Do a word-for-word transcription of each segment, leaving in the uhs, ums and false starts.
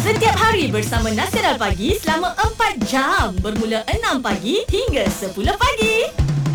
Setiap hari bersama Nasiral Pagi selama empat jam bermula enam pagi hingga sepuluh pagi.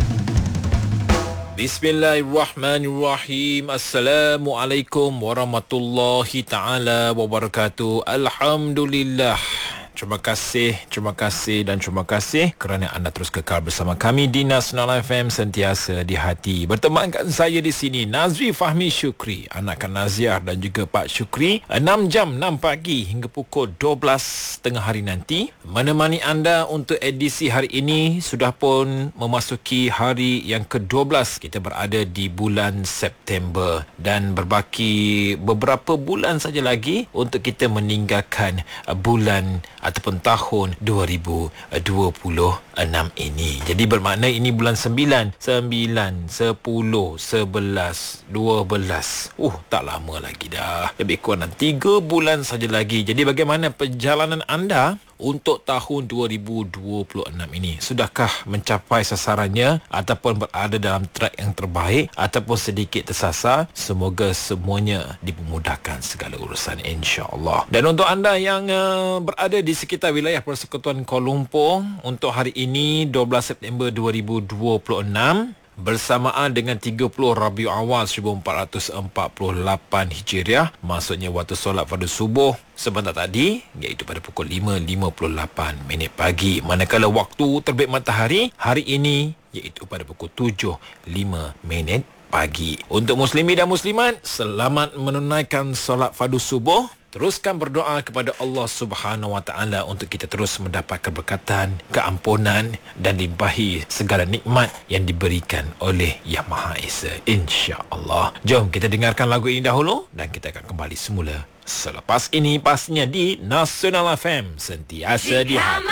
Bismillahirrahmanirrahim. Assalamualaikum warahmatullahi taala wabarakatuh. Alhamdulillah. Terima kasih, terima kasih dan terima kasih kerana anda terus kekal bersama kami di Nasional F M, sentiasa di hati. Bertemankan saya di sini Nazri Fahmi Syukri, anakan Naziar dan juga Pak Syukri. enam jam enam pagi hingga pukul dua belas tengah hari nanti menemani anda untuk edisi hari ini. Sudah pun memasuki hari yang ke dua belas. Kita berada di bulan September dan berbaki beberapa bulan saja lagi untuk kita meninggalkan bulan ataupun tahun dua ribu dua puluh enam ini. Jadi bermakna ini bulan sembilan, sembilan, sepuluh, sebelas, dua belas. Uh, tak lama lagi dah. Lebih kurang tiga bulan saja lagi. Jadi bagaimana perjalanan anda untuk tahun dua ribu dua puluh enam ini? Sudahkah mencapai sasarannya ataupun berada dalam track yang terbaik ataupun sedikit tersasar? Semoga semuanya dipermudahkan segala urusan, insya-Allah. Dan untuk anda yang uh, berada di sekitar wilayah Persekutuan Kuala Lumpur, untuk hari ini dua belas September dua ribu dua puluh enam bersamaan dengan tiga puluh Rabiul Awal seribu empat ratus empat puluh lapan Hijriah, maksudnya waktu solat fardu subuh sebentar tadi, iaitu pada pukul lima lima puluh lapan minit pagi. Manakala waktu terbit matahari hari ini iaitu pada pukul tujuh lima minit pagi. Untuk muslimin dan muslimat, selamat menunaikan solat fardu subuh. Teruskan berdoa kepada Allah Subhanahu Wa Taala untuk kita terus mendapat keberkatan, keampunan dan limpahi segala nikmat yang diberikan oleh Yang Maha Esa, insya-Allah. Jom kita dengarkan lagu ini dahulu dan kita akan kembali semula selepas ini, pastinya di Nasional F M, sentiasa di hati.